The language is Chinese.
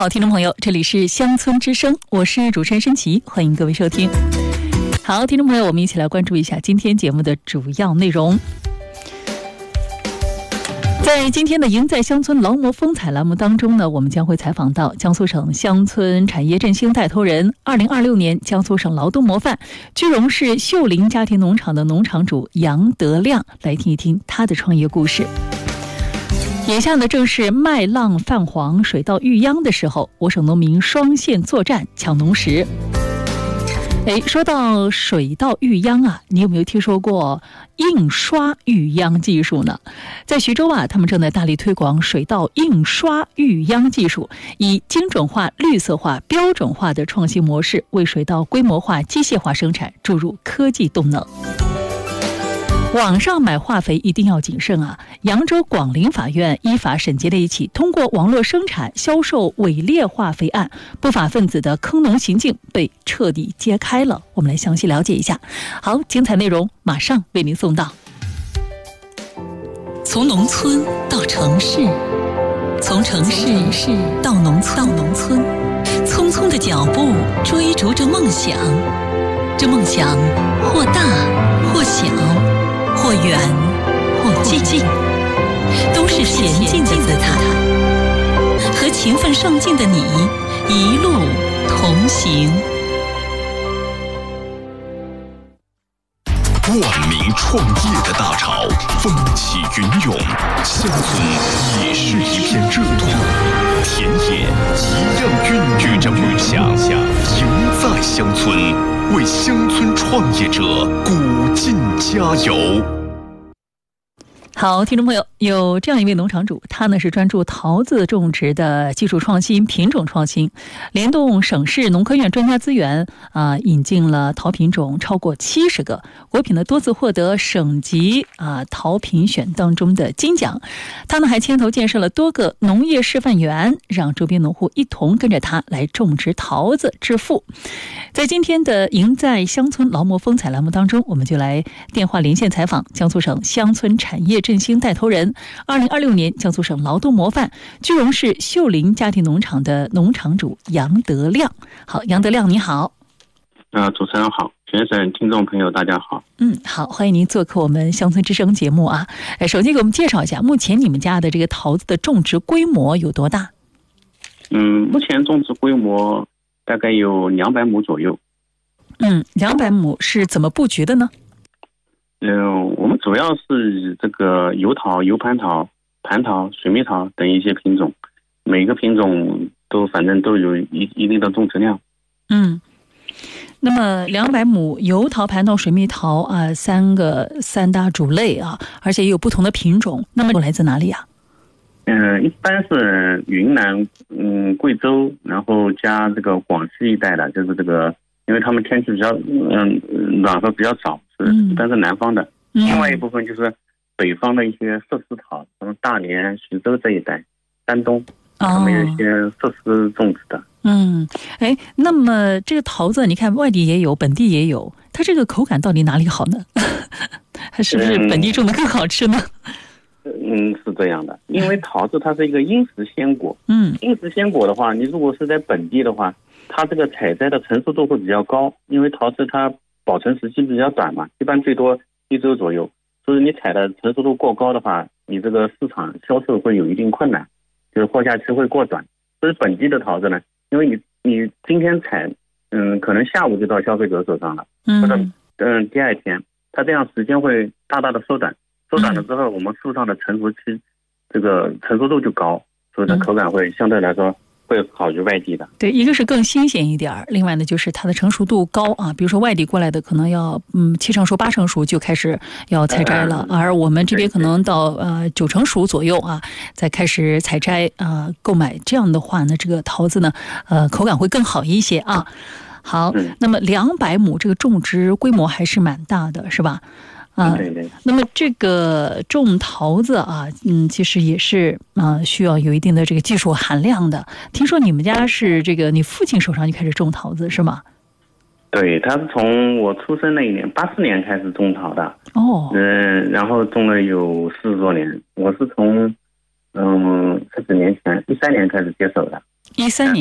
好，听众朋友，这里是乡村之声，我是主持人申琪，欢迎各位收听。好，听众朋友，我们一起来关注一下今天节目的主要内容。在今天的赢在乡村劳模风采栏目当中呢，我们将会采访到江苏省乡村产业振兴带头人，2026年江苏省劳动模范，句容市秀林家庭农场的农场主杨德亮，来听一听他的创业故事。眼下呢，正是麦浪泛黄、水稻欲秧的时候，我省农民双线作战抢农时。说到水稻育秧啊，你有没有听说过印刷育秧技术呢？在徐州啊，他们正在大力推广水稻印刷育秧技术，以精准化、绿色化、标准化的创新模式，为水稻规模化、机械化生产注入科技动能。网上买化肥一定要谨慎啊！扬州广陵法院依法审结了一起通过网络生产、销售伪劣化肥案，不法分子的坑农行径被彻底揭开了。我们来详细了解一下。好，精彩内容马上为您送到。从农村到城市，从城市到农村，匆匆的脚步追逐着梦想，这梦想或大或小，或远或近，都是前进的姿态，和勤奋上进的你一路同行。 万民创业的大潮风起云涌，乡村也是一片热土，田野一样孕育着梦想。赢在乡村，为乡村创业者鼓劲加油。 好，听众朋友，有这样一位农场主，他呢是专注桃子种植的技术创新、品种创新，联动省市农科院专家资源引进了桃品种超过70个，果品呢多次获得省级桃品选当中的金奖。他呢还牵头建设了多个农业示范园，让周边农户一同跟着他来种植桃子致富。在今天的赢在乡村劳模风采栏目当中，我们就来电话连线采访江苏省乡村产业振兴带头人，2026年江苏省劳动模范，句容市秀林家庭农场的农场主杨德亮。好，杨德亮你好。 主持人好，全省听众朋友大家好。 好，欢迎您做客我们乡村之声节目啊。首先给我们介绍一下，目前你们家的这个桃子的种植规模有多大？ 目前种植规模大概有200亩左右。 200亩是怎么布局的呢？ 我们主要是以这个油桃、油蟠桃、蟠桃、水蜜桃等一些品种，每个品种反正都有一定的种植量。 那么200亩油桃、蟠桃、水蜜桃三大主类啊，而且也有不同的品种。那么来自哪里啊？ 一般是云南、贵州，然后加这个广西一带的，就是这个，因为他们天气比较暖和比较早，一般是南方的。另外一部分就是北方的一些设施桃，什么大连、徐州这一带，山东，他们有一些设施种植的。 那么这个桃子，你看外地也有，本地也有，它这个口感到底哪里好呢？它是不是本地种的更好吃呢？ 是这样的，因为桃子它是一个因时鲜果。因时鲜果的话，你如果是在本地的话，它这个采摘的成熟度会比较高，因为桃子它保存时期比较短嘛，一般最多1周左右，所以你采的成熟度过高的话，你这个市场销售会有一定困难，就是货架期会过短。所以本地的桃子呢，因为你今天采，可能下午就到消费者手上了，或者第2天，它这样时间会大大的缩短了之后，我们树上的成熟期，这个成熟度就高，所以它口感会相对来说会好于外地的。 对，一个是更新鲜一点，另外呢就是它的成熟度高啊。比如说外地过来的可能要7成熟、8成熟就开始要采摘了，而我们这边可能到9成熟左右啊，再开始采摘购买。这样的话呢，这个桃子呢口感会更好一些啊。好，那么200亩这个种植规模还是蛮大的，是吧？ 对。 那么这个种桃子其实也是需要有一定的这个技术含量的。听说你们家是这个你父亲手上就开始种桃子是吗？ 对，他是从我出生那一年84年开始种桃的。然后种了有40多年。我是从10几年前13年开始接手的。 13年。